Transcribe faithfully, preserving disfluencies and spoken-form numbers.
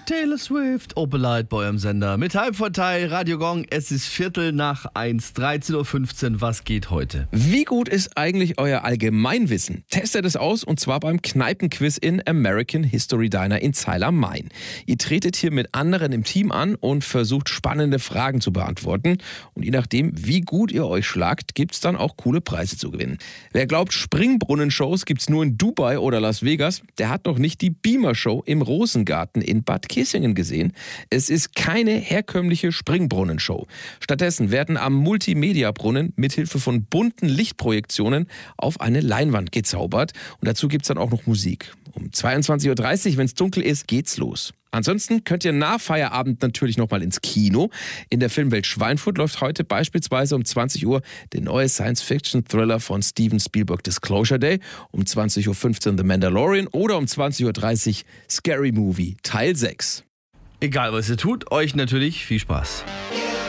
Taylor Swift, Open Light bei eurem Sender. Mit Halbvorteil, Radio Gong, es ist Viertel nach eins, dreizehn Uhr fünfzehn. Was geht heute? Wie gut ist eigentlich euer Allgemeinwissen? Testet es aus und zwar beim Kneipenquiz in American History Diner in Zeil am Main. Ihr tretet hier mit anderen im Team an und versucht spannende Fragen zu beantworten. Und je nachdem, wie gut ihr euch schlagt, gibt es dann auch coole Preise zu gewinnen. Wer glaubt, Springbrunnen-Shows gibt es nur in Dubai oder Las Vegas, der hat noch nicht die Beamer-Show im Rosengarten in Bad Kissingen gesehen. Es ist keine herkömmliche Springbrunnen-Show. Stattdessen werden am Multimedia-Brunnen mithilfe von bunten Lichtprojektionen auf eine Leinwand gezaubert. Und dazu gibt es dann auch noch Musik. Um zweiundzwanzig Uhr dreißig, wenn es dunkel ist, geht's los. Ansonsten könnt ihr nach Feierabend natürlich nochmal ins Kino. In der Filmwelt Schweinfurt läuft heute beispielsweise um zwanzig Uhr der neue Science-Fiction-Thriller von Steven Spielberg Disclosure Day, um zwanzig Uhr fünfzehn The Mandalorian oder um zwanzig Uhr dreißig Scary Movie Teil sechs. Egal was ihr tut, euch natürlich viel Spaß.